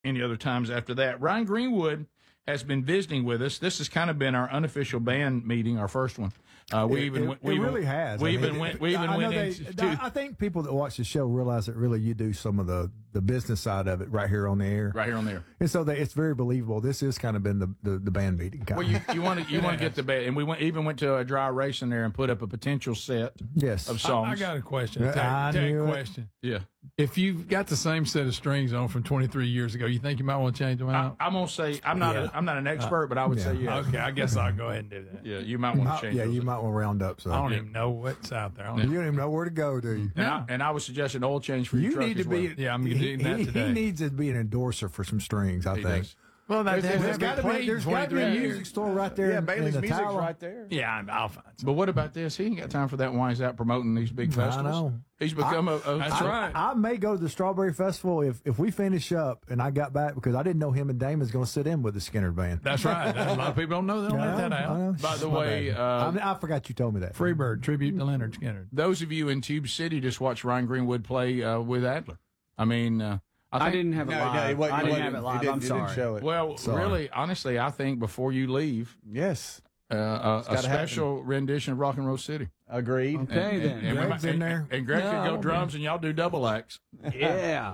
any other times after that. Ryan Greenwood has been visiting with us. This has kind of been our unofficial band meeting, our first one. It really has. I think people that watch the show realize that really you do some of the business side of it right here on the air. Right here on the air. And so it's very believable. This has kind of been the band meeting. Well, you want to get the band, and we even went to a dry race in there and put up a potential set. Yes. Of songs. I got a question. Question. Yeah. If you've got the same set of strings on from 23 years ago, you think you might want to change them out? I'm gonna say I'm not an expert, but I would say yes. Okay, I guess I'll go ahead and do that. Yeah, you might want to change. Yeah, you might want to round up. So I don't even know what's out there. You don't even know where to go, do you? And I would suggest an oil change for your truck. You need to be. Yeah, I'm doing that today. He needs to be an endorser for some strings. I think. Does. Well, there's got to be a music store right there. Yeah, Bailey's Music's tower. right there. Yeah, I'll find some. But what about this? He ain't got time for that while he's out promoting these big festivals. I know. He's become That's right. I may go to the Strawberry Festival if we finish up and I got back because I didn't know him and Damon's going to sit in with the Skinner band. That's right. A lot of people don't know. They don't let that out. By the way, I forgot you told me that. Freebird tribute to Leonard Skinner. Those of you in Tube City just watched Ryan Greenwood play with Adler. I mean. I didn't have it live. I didn't have it live. I'm sorry. Show it. Well, really, honestly, I think before you leave, yes, a special rendition of Rock and Roll City. Agreed. Okay, then. Greg's in there. And Greg can go drums, and y'all do double acts. Yeah.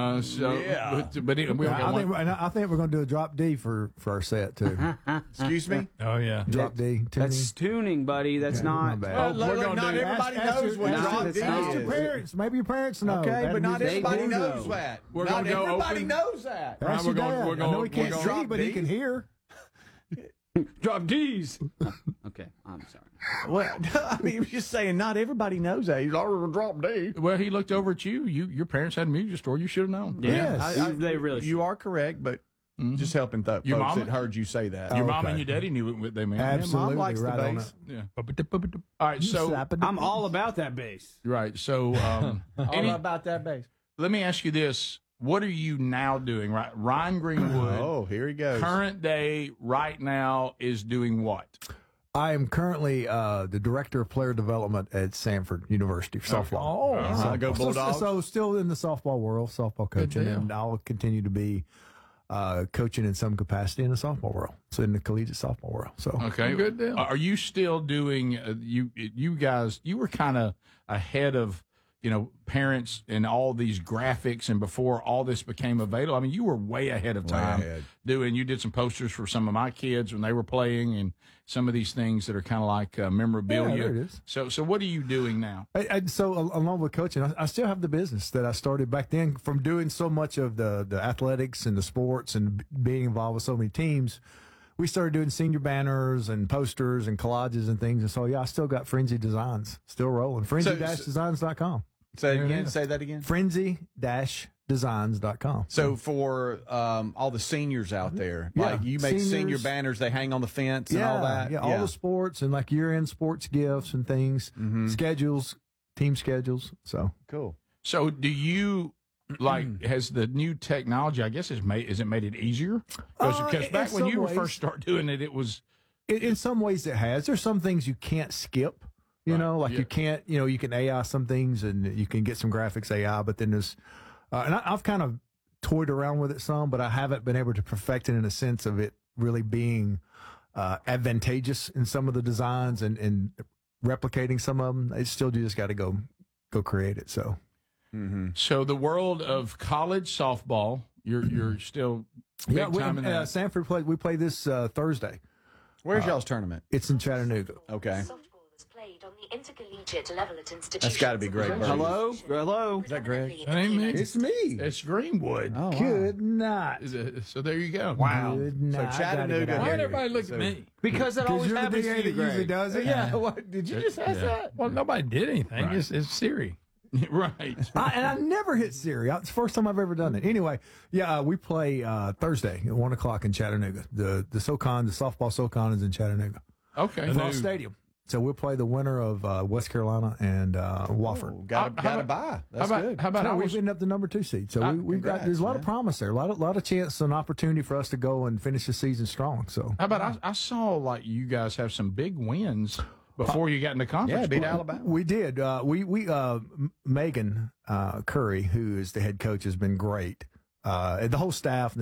I think we're going to do a drop D for our set too. Excuse me. Oh yeah, drop D. Tuning. That's tuning, buddy. That's not. Bad. Not everybody knows what drop D is. Ask your parents. Maybe your parents know. Okay, but not everybody knows that. Not everybody knows that. Ask your dad. I know he can't see, but he can hear. Drop D's. Okay, I'm sorry. Well, I mean, I'm just saying, not everybody knows that. He's already drop D. Well, he looked over at you. Your parents had a music store. You should have known. Yeah, they really. You are correct, but just helping folks that heard you say that. Your mom and your daddy knew what they meant. Absolutely, Mom likes right the bass. Yeah. All right, so I'm all about that bass. Right. So all about that bass. Let me ask you this. What are you now doing? Right, Ryan Greenwood. Oh, here he goes. Current day, right now, is doing what? I am currently the director of player development at Samford University for softball. So go Bulldogs. So still in the softball world, softball coaching, and I'll continue to be coaching in some capacity in the softball world. So in the collegiate softball world. So okay, good deal. Are you still doing? You guys, you were kind of ahead of. Parents and all these graphics, and before all this became available, I mean, you were way ahead of time you did some posters for some of my kids when they were playing, and some of these things that are kind of like memorabilia. Yeah, there it is. So what are you doing now? So along with coaching, I still have the business that I started back then from doing so much of the athletics and the sports and being involved with so many teams. We started doing senior banners and posters and collages and things. And so, I still got Frenzy Designs still rolling. Frenzy-designs.com. Say that again. Frenzy-designs.com. So for all the seniors out there, like you make senior banners, they hang on the fence and all that. Yeah, all the sports and like year-end sports gifts and things, schedules, team schedules. So cool. So do you has the new technology? I guess has it made it easier? Because back when you first started doing it, it was. In some ways, it has. There's some things you can't skip. You can't, you can AI some things and you can get some graphics AI, but then there's, and I've kind of toyed around with it some, but I haven't been able to perfect it in a sense of it really being advantageous in some of the designs and replicating some of them. It's still, you just got to go create it. So, So the world of college softball, you're still big time in that. Samford we play this Thursday. Where's y'all's tournament? It's in Chattanooga. Okay. On the intercollegiate level at institutions. That's got to be great. Hello? Is that Greg? That ain't me. It's me. It's Greenwood. Oh, wow. Good night. So there you go. Wow. Good night. So Chattanooga. Why did everybody look at me? Because that always you're the happens DA to you, that usually Greg. does it. Yeah. What, did you just ask that? Well, nobody did anything. Right. It's Siri. Right. And I never hit Siri. It's the first time I've ever done it. Anyway, we play Thursday at 1 o'clock in Chattanooga. The softball SoCon is in Chattanooga. Okay. Frost Stadium. So we'll play the winner of West Carolina and Wofford. Oh, got to buy. That's good. How about we've ended up the number 2 seed. So we've got there's a lot of promise there, a lot of chance and opportunity for us to go and finish the season strong. So how about I saw like you guys have some big wins before you got in the conference. Yeah, beat Alabama. We did. We Megan Curry, who is the head coach, has been great. the whole staff.